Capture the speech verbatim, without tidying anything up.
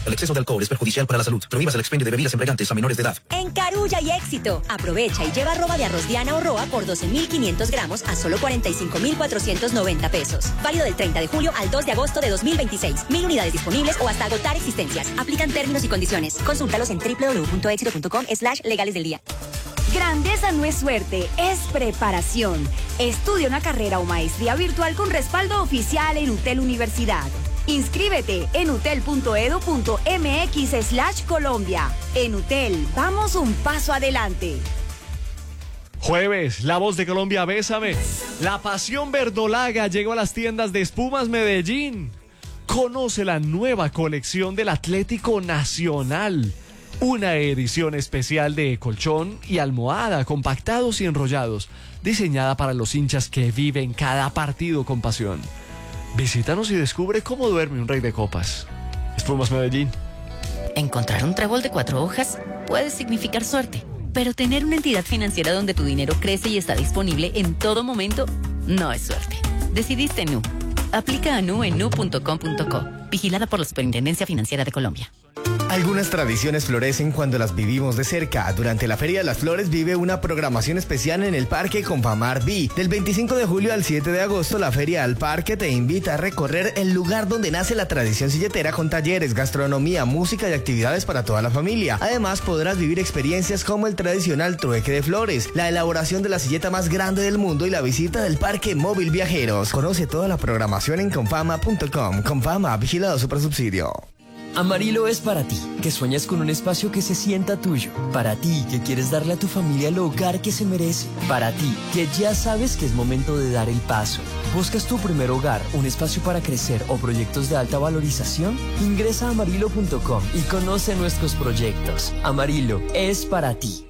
El exceso de alcohol es perjudicial para la salud. Prohíbas el expendio de bebidas embriagantes a menores de edad. En Carulla hay éxito. Aprovecha y lleva arroba de arroz Diana o Roa por doce mil quinientos gramos a solo cuarenta y cinco mil cuatrocientos noventa pesos. Válido del treinta de julio al dos de agosto de dos mil veintiséis. Mil unidades disponibles o hasta agotar existencias. Aplican términos y condiciones. Consúltalos en doble u doble u doble u punto éxito punto com slash legales del día. Grandeza no es suerte, es preparación. Estudia una carrera o maestría virtual con respaldo oficial en UTEL Universidad. Inscríbete en utel punto edu punto mx slash Colombia. En UTEL, vamos un paso adelante. Jueves, La Voz de Colombia, Bésame. La pasión verdolaga llegó a las tiendas de Espumas Medellín. Conoce la nueva colección del Atlético Nacional. Una edición especial de colchón y almohada, compactados y enrollados, diseñada para los hinchas que viven cada partido con pasión. Visítanos y descubre cómo duerme un rey de copas. Espumas Medellín. Encontrar un trébol de cuatro hojas puede significar suerte, pero tener una entidad financiera donde tu dinero crece y está disponible en todo momento no es suerte. Decidiste Nu. Aplica a Nu en nu punto com punto co. Vigilada por la Superintendencia Financiera de Colombia. Algunas tradiciones florecen cuando las vivimos de cerca. Durante la Feria de las Flores vive una programación especial en el Parque Confamar B. Del veinticinco de julio al siete de agosto, la Feria al Parque te invita a recorrer el lugar donde nace la tradición silletera con talleres, gastronomía, música y actividades para toda la familia. Además, podrás vivir experiencias como el tradicional trueque de flores, la elaboración de la silleta más grande del mundo y la visita del Parque Móvil Viajeros. Conoce toda la programación en confama punto com. Confama, vigilado Supersubsidio. Amarillo es para ti, que sueñas con un espacio que se sienta tuyo. Para ti, que quieres darle a tu familia el hogar que se merece. Para ti, que ya sabes que es momento de dar el paso. ¿Buscas tu primer hogar, un espacio para crecer o proyectos de alta valorización? Ingresa a amarillo punto com y conoce nuestros proyectos. Amarillo es para ti.